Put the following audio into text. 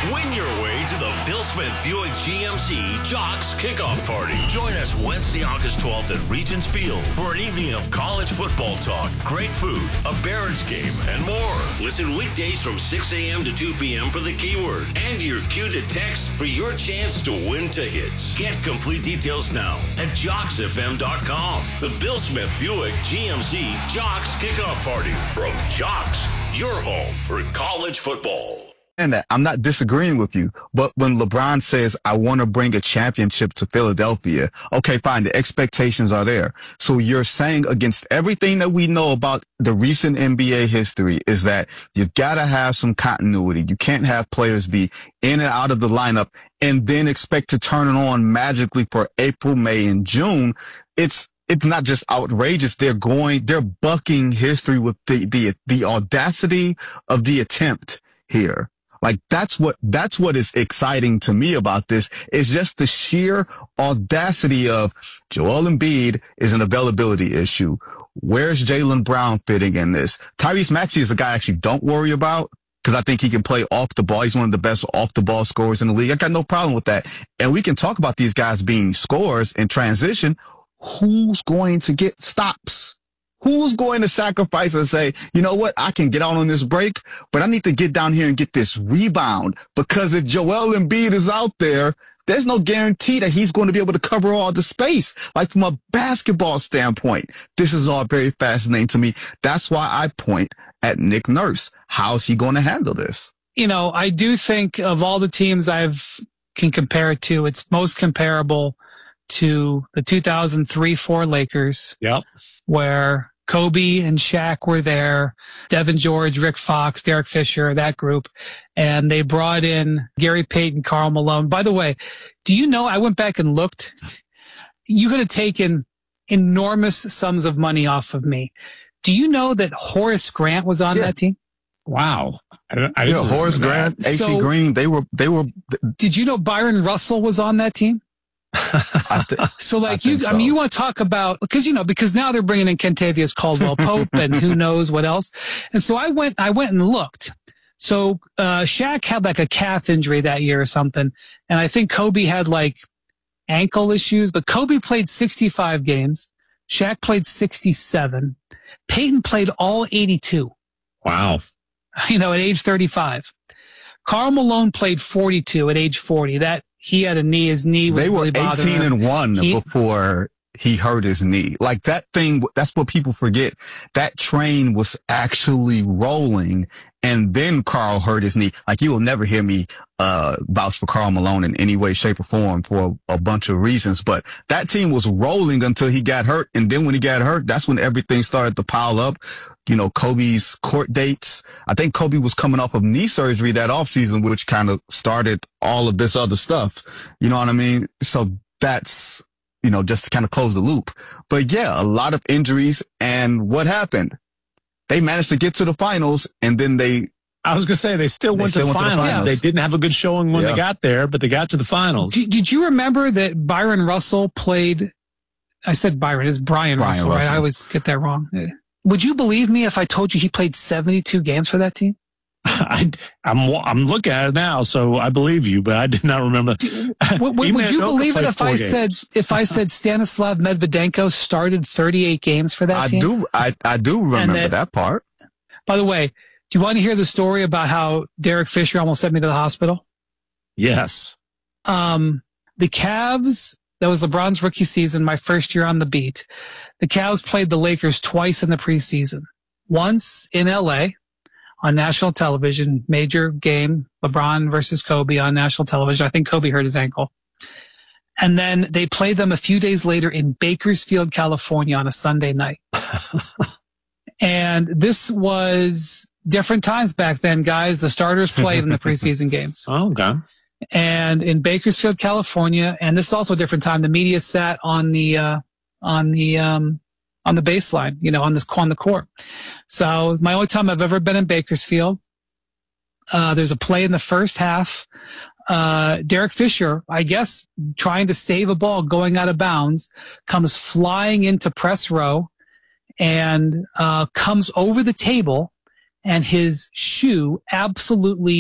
Win your way to the Bill Smith Buick GMC Jocks Kickoff Party. Join us Wednesday, August 12th at Regents Field for an evening of college football talk, great food, a Barons game, and more. Listen weekdays from 6 a.m. to 2 p.m. for the keyword and your cue to text for your chance to win tickets. Get complete details now at JocksFM.com. The Bill Smith Buick GMC Jocks Kickoff Party from Jocks, your home for college football. And that I'm not disagreeing with you, but when LeBron says, I want to bring a championship to Philadelphia, okay, fine. The expectations are there. So you're saying against everything that we know about the recent NBA history is that you've got to have some continuity. You can't have players be in and out of the lineup and then expect to turn it on magically for April, May, and June. It's not just outrageous. They're bucking history with the audacity of the attempt here. Like that's what is exciting to me about this is just the sheer audacity of Joel Embiid is an availability issue. Where's Jaylen Brown fitting in this? Tyrese Maxey is a guy I actually don't worry about because I think he can play off the ball. He's one of the best off the ball scorers in the league. I got no problem with that. And we can talk about these guys being scorers in transition. Who's going to get stops? Who's going to sacrifice and say, you know what, I can get out on this break, but I need to get down here and get this rebound because if Joel Embiid is out there, there's no guarantee that he's going to be able to cover all the space. Like from a basketball standpoint, this is all very fascinating to me. That's why I point at Nick Nurse. How's he going to handle this? You know, I do think of all the teams can compare it to, it's most comparable to the 2003-4 Lakers. Yep. Where Kobe and Shaq were there, Devin George, Rick Fox, Derek Fisher, that group. And they brought in Gary Payton, Karl Malone. By the way, do you know, I went back and looked. You could have taken enormous sums of money off of me. Do you know that Horace Grant was on that team? Wow. I didn't Horace Grant, AC Green, they were. Did you know Byron Russell was on that team? So like you want to talk about, because now they're bringing in Kentavious Caldwell-Pope and who knows what else. And so I went and looked. So, Shaq had like a calf injury that year or something. And I think Kobe had like ankle issues, but Kobe played 65 games. Shaq played 67. Peyton played all 82. Wow. At age 35. Karl Malone played 42 at age 40. He had a knee. His knee was really bothering him. They were 18-1 before he hurt his knee. Like that thing, that's what people forget. That train was actually rolling, and then Karl hurt his knee. Like, you will never hear me vouch for Karl Malone in any way, shape, or form for a bunch of reasons. But that team was rolling until he got hurt, and then when he got hurt, that's when everything started to pile up. Kobe's court dates. I think Kobe was coming off of knee surgery that offseason, which kind of started all of this other stuff. You know what I mean? So that's, just to kind of close the loop. But yeah, a lot of injuries. And what happened? They managed to get to the finals, and then I was going to say, they still went to the finals. Yeah. They didn't have a good showing when they got there, but they got to the finals. Did you remember that Byron Russell played? I said Byron. It's Brian Russell, right? I always get that wrong. Would you believe me if I told you he played 72 games for that team? I'm looking at it now, so I believe you, but I did not remember. Would you believe it if I said Stanislav Medvedenko started 38 games for that team? I do remember that part. By the way, do you want to hear the story about how Derek Fisher almost sent me to the hospital? Yes. The Cavs, that was LeBron's rookie season, my first year on the beat. The Cavs played the Lakers twice in the preseason. Once in L.A. on national television, major game, LeBron versus Kobe on national television. I think Kobe hurt his ankle. And then they played them a few days later in Bakersfield, California on a Sunday night. And this was different times back then, guys. The starters played in the preseason games. Oh, okay. And in Bakersfield, California, and this is also a different time, the media sat on the baseline, on the court. So my only time I've ever been in Bakersfield. There's a play in the first half. Derek Fisher, I guess, trying to save a ball going out of bounds, comes flying into press row and comes over the table, and his shoe absolutely